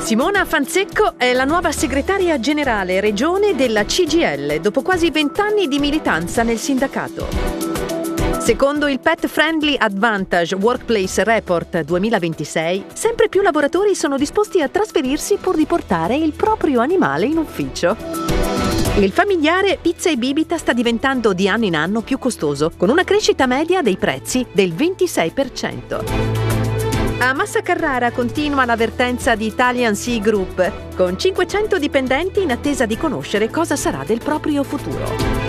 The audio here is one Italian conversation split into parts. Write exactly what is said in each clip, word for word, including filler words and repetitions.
Simona Fanzecco è la nuova segretaria generale regione della C G I L dopo quasi vent'anni di militanza nel sindacato. Secondo il Pet Friendly Advantage Workplace Report duemilaventisei, sempre più lavoratori sono disposti a trasferirsi pur di portare il proprio animale in ufficio. Il familiare Pizza e Bibita sta diventando di anno in anno più costoso, con una crescita media dei prezzi del ventisei per cento. A Massa Carrara continua la vertenza di Italian Sea Group, con cinquecento dipendenti in attesa di conoscere cosa sarà del proprio futuro.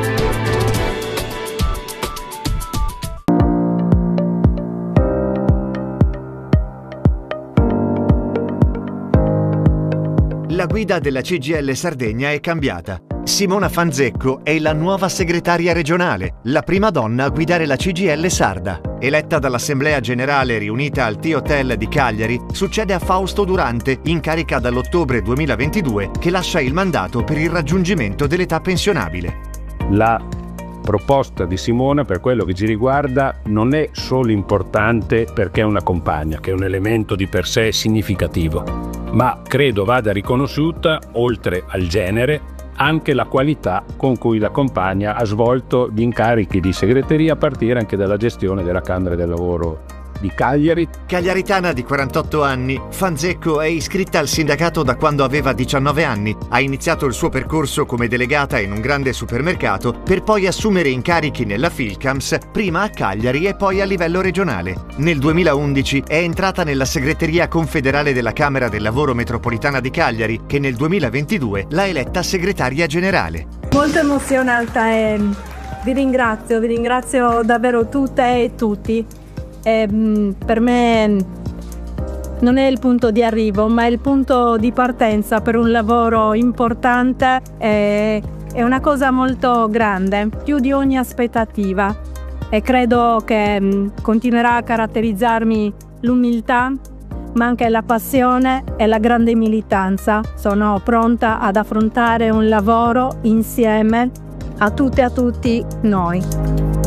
La guida della C G I L Sardegna è cambiata. Simona Fanzecco è la nuova segretaria regionale, la prima donna a guidare la C G I L sarda. Eletta dall'Assemblea Generale riunita al T-Hotel di Cagliari, succede a Fausto Durante, in carica dall'ottobre duemilaventidue, che lascia il mandato per il raggiungimento dell'età pensionabile. La proposta di Simona, per quello che ci riguarda, non è solo importante perché è una compagna, che è un elemento di per sé significativo, ma credo vada riconosciuta, oltre al genere, anche la qualità con cui la compagna ha svolto gli incarichi di segreteria, a partire anche dalla gestione della Camera del Lavoro di Cagliari. Cagliaritana di quarantotto anni, Fanzecco è iscritta al sindacato da quando aveva diciannove anni. Ha iniziato il suo percorso come delegata in un grande supermercato per poi assumere incarichi nella Filcams, prima a Cagliari e poi a livello regionale. Nel duemilaundici è entrata nella segreteria confederale della Camera del Lavoro Metropolitana di Cagliari, che nel duemilaventidue l'ha eletta segretaria generale. Molto emozionata e vi ringrazio, vi ringrazio davvero tutte e tutti. E, per me non è il punto di arrivo, ma è il punto di partenza per un lavoro importante. E, è una cosa molto grande, più di ogni aspettativa, e credo che mh, continuerà a caratterizzarmi l'umiltà, ma anche la passione e la grande militanza. Sono pronta ad affrontare un lavoro insieme a tutte e a tutti noi.